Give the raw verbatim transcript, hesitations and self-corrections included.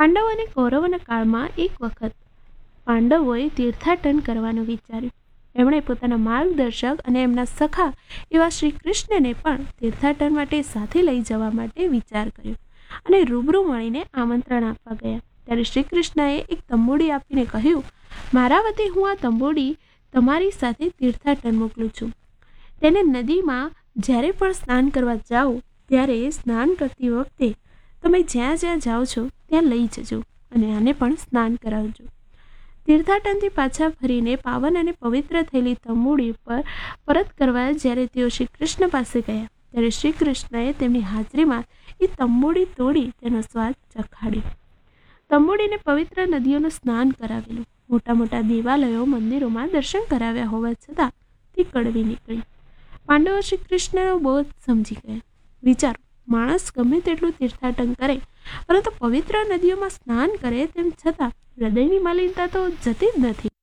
પાંડવો અને કૌરવોના કાળમાં એક વખત પાંડવોએ તીર્થાટન કરવાનું વિચાર્યું. એમણે પોતાના માર્ગદર્શક અને એમના સખા એવા શ્રી કૃષ્ણને પણ તીર્થાટન માટે સાથે લઈ જવા માટે વિચાર કર્યો અને રૂબરૂ મળીને આમંત્રણ આપવા ગયા. ત્યારે શ્રી કૃષ્ણએ એક તંબુડી આપીને કહ્યું, મારા વતી હું આ તંબુડી તમારી સાથે તીર્થાટન મોકલું છું. તેને નદીમાં જ્યારે પણ સ્નાન કરવા જાઓ ત્યારે સ્નાન કરતી વખતે તમે જ્યાં જ્યાં જાઓ છો ત્યાં લઈ જજો અને આને પણ સ્નાન કરાવજો. તીર્થાટનથી પાછા ફરીને પાવન અને પવિત્ર થયેલી તંબુડી પર પરત કરવા જ્યારે તેઓ શ્રી કૃષ્ણ પાસે ગયા ત્યારે શ્રી કૃષ્ણએ તેમની હાજરીમાં એ તંબુડી તોડી તેનો સ્વાદ ચખાડ્યો. તંબુડીને પવિત્ર નદીઓનું સ્નાન કરાવેલું. મોટા મોટા દેવાલયો મંદિરોમાં દર્શન કરાવ્યા હોવા છતાં તે કડવી નીકળી. પાંડવો શ્રી કૃષ્ણનો બોધ સમજી ગયા. વિચારો, માણસ ગમે તેટલું તીર્થાટન કરે પરંતુ પવિત્ર નદીઓમાં સ્નાન કરે તેમ છતાં હૃદયની મલિનતા તો જતી જ નથી.